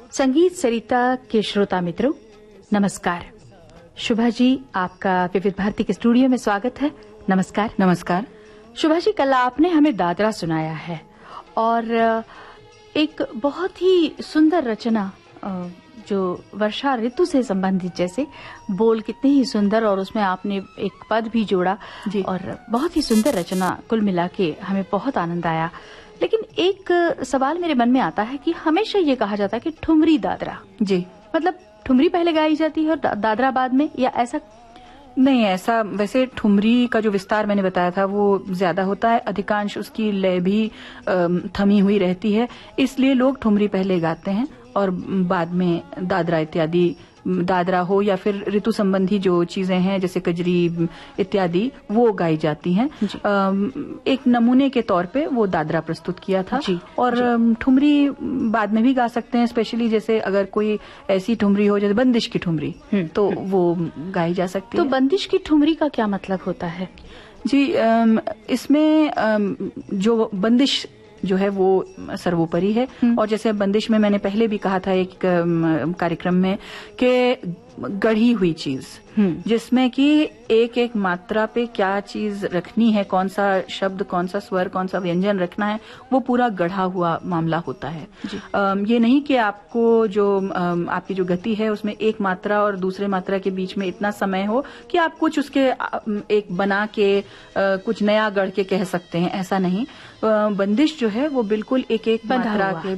संगीत सरिता के श्रोता मित्रों, नमस्कार। शुभा जी, आपका विविध भारती के स्टूडियो में स्वागत है। नमस्कार। नमस्कार। शुभा जी, कल आपने हमें दादरा सुनाया है और एक बहुत ही सुंदर रचना जो वर्षा ऋतु से संबंधित, जैसे बोल कितने ही सुंदर और उसमें आपने एक पद भी जोड़ा जी। और बहुत ही सुंदर रचना, कुल मिला के हमें बहुत आनंद आया। लेकिन एक सवाल मेरे मन में आता है कि हमेशा ये कहा जाता है कि ठुमरी दादरा, जी, मतलब ठुमरी पहले गाई जाती है और दादरा बाद में, या ऐसा? नहीं, ऐसा वैसे ठुमरी का जो विस्तार मैंने बताया था वो ज्यादा होता है, अधिकांश उसकी लय भी थमी हुई रहती है, इसलिए लोग ठुमरी पहले गाते हैं और बाद में दादरा इत्यादि, दादरा हो या फिर ऋतु संबंधी जो चीजें हैं जैसे कजरी इत्यादि, वो गाई जाती हैं। एक नमूने के तौर पे वो दादरा प्रस्तुत किया था। जी, और ठुमरी बाद में भी गा सकते हैं, स्पेशली जैसे अगर कोई ऐसी ठुमरी हो जैसे बंदिश की ठुमरी, तो वो गाई जा सकती है। तो बंदिश की ठुमरी का क्या मतलब होता है? जी, इसमें जो बंदिश जो है वो सर्वोपरि है। और जैसे बंदिश में मैंने पहले भी कहा था एक कार्यक्रम में कि गढ़ी हुई चीज, जिसमें कि एक एक मात्रा पे क्या चीज रखनी है, कौन सा शब्द, कौन सा स्वर, कौन सा व्यंजन रखना है, वो पूरा गढ़ा हुआ मामला होता है। ये नहीं कि आपको जो आपकी जो गति है उसमें एक मात्रा और दूसरे मात्रा के बीच में इतना समय हो कि आप कुछ उसके एक बना के कुछ नया गढ़ के कह सकते हैं, ऐसा नहीं। बंदिश जो है वो बिल्कुल एक एक मात्रा के